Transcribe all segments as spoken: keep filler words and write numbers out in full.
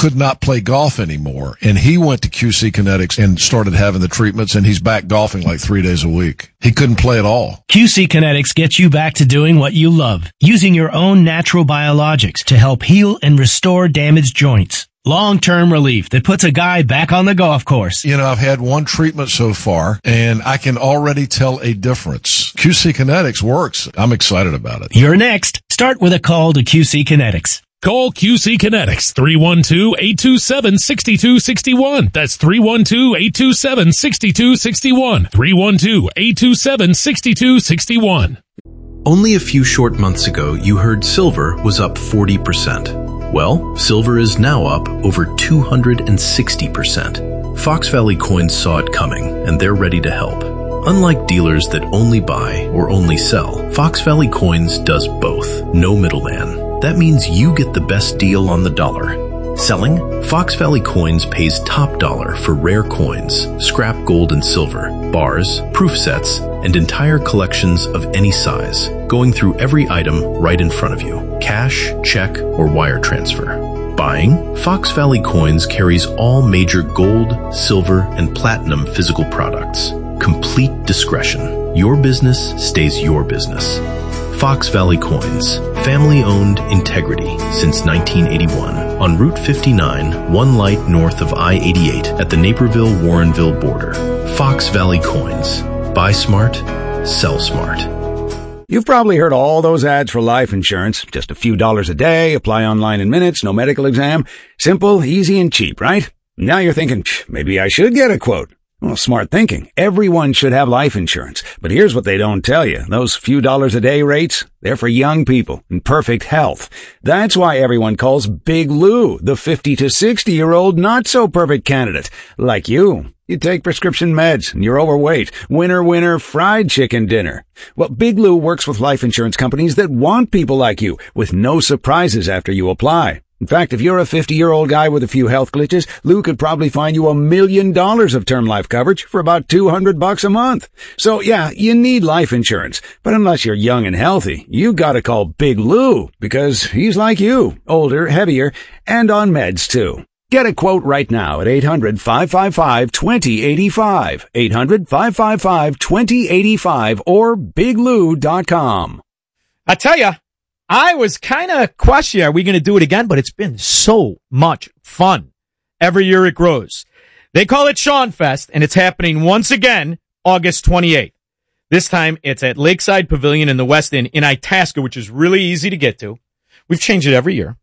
could not play golf anymore. And he went to Q C Kinetics and started having the treatments, and he's back golfing like three days a week. He couldn't play at all. Q C Kinetics gets you back to doing what you love, using your own natural biologics to help heal and restore damaged joints. Long-term relief that puts a guy back on the golf course. You know, I've had one treatment so far, and I can already tell a difference. Q C Kinetics works. I'm excited about it. You're next. Start with a call to Q C Kinetics. Call Q C Kinetics, three one two, eight two seven, six two six one. That's three one two, eight two seven, six two six one. three one two, eight two seven, six two six one. Only a few short months ago, you heard silver was up forty percent. Well, silver is now up over two hundred sixty percent. Fox Valley Coins saw it coming, and they're ready to help. Unlike dealers that only buy or only sell, Fox Valley Coins does both. No middleman. That means you get the best deal on the dollar. Selling? Fox Valley Coins pays top dollar for rare coins, scrap gold and silver, bars, proof sets, and entire collections of any size, going through every item right in front of you. Cash, check, or wire transfer. Buying? Fox Valley Coins carries all major gold, silver, and platinum physical products. Complete discretion. Your business stays your business. Fox Valley Coins. Family-owned integrity since nineteen eighty-one. On Route fifty-nine, one light north of I eighty-eight at the Naperville-Warrenville border. Fox Valley Coins. Buy smart, sell smart. You've probably heard all those ads for life insurance. Just a few dollars a day, apply online in minutes, no medical exam. Simple, easy, and cheap, right? Now you're thinking, maybe I should get a quote. Well, smart thinking. Everyone should have life insurance. But here's what they don't tell you. Those few dollars a day rates, they're for young people in perfect health. That's why everyone calls Big Lou the fifty to sixty year old not so perfect candidate. Like you. You take prescription meds and you're overweight. Winner, winner, fried chicken dinner. Well, Big Lou works with life insurance companies that want people like you with no surprises after you apply. In fact, if you're a fifty-year-old guy with a few health glitches, Lou could probably find you a million dollars of term life coverage for about two hundred bucks a month. So yeah, you need life insurance. But unless you're young and healthy, you gotta call Big Lou because he's like you, older, heavier, and on meds too. Get a quote right now at eight hundred, five five five, two zero eight five, eight hundred, five five five, two zero eight five, or big lou dot com. I tell you, I was kind of questioning, are we going to do it again? But it's been so much fun. Every year it grows. They call it Sean Fest, and it's happening once again August twenty-eighth. This time it's at Lakeside Pavilion in the West End in Itasca, which is really easy to get to. We've changed it every year.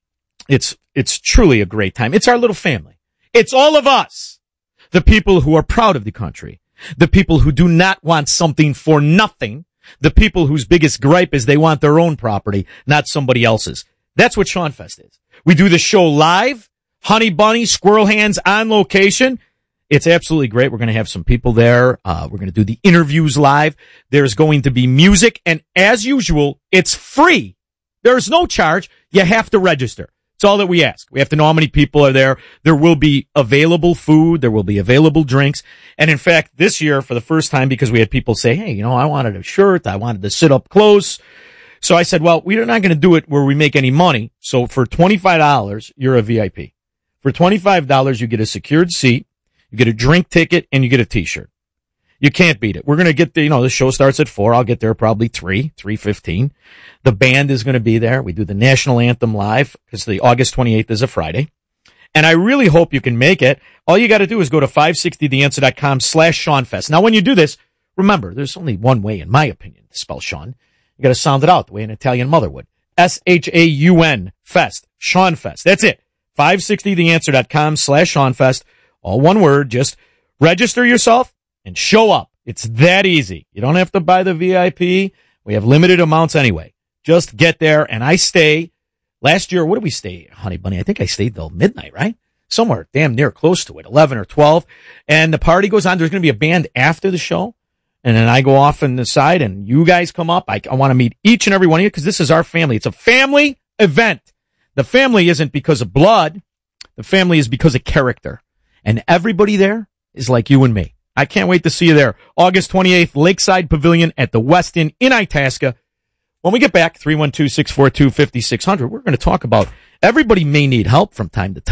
It's it's truly a great time. It's our little family. It's all of us. The people who are proud of the country. The people who do not want something for nothing. The people whose biggest gripe is they want their own property, not somebody else's. That's what Sean Fest is. We do the show live, Honey Bunny, Squirrel Hands on location. It's absolutely great. We're going to have some people there. Uh, we're going to do the interviews live. There's going to be music, and as usual, it's free. There's no charge. You have to register. It's all that we ask. We have to know how many people are there. There will be available food. There will be available drinks. And in fact, this year, for the first time, because we had people say, hey, you know, I wanted a shirt. I wanted to sit up close. So I said, well, we're not going to do it where we make any money. So for twenty-five dollars, you're a V I P. For twenty-five dollars, you get a secured seat, you get a drink ticket, and you get a t-shirt. You can't beat it. We're going to get the, you know, the show starts at four. I'll get there probably three, three fifteen. The band is going to be there. We do the national anthem live because the August twenty-eighth is a Friday. And I really hope you can make it. All you got to do is go to five sixty the answer dot com slash Sean Fest. Now, when you do this, remember, there's only one way, in my opinion, to spell Sean. You got to sound it out the way an Italian mother would. S H A U N Fest. Sean Fest. That's it. five sixty the answer dot com slash Sean Fest. All one word. Just register yourself and show up. It's that easy. You don't have to buy the V I P. We have limited amounts anyway. Just get there, and I stay. Last year, what did we stay, Honey Bunny? I think I stayed till midnight, right? Somewhere damn near close to it, eleven or twelve. And the party goes on. There's going to be a band after the show. And then I go off on the side, and you guys come up. I, I want to meet each and every one of you because this is our family. It's a family event. The family isn't because of blood. The family is because of character. And everybody there is like you and me. I can't wait to see you there. August twenty-eighth, Lakeside Pavilion at the West End in Itasca. When we get back, three one two, six four two, five six zero zero, we're going to talk about everybody may need help from time to time.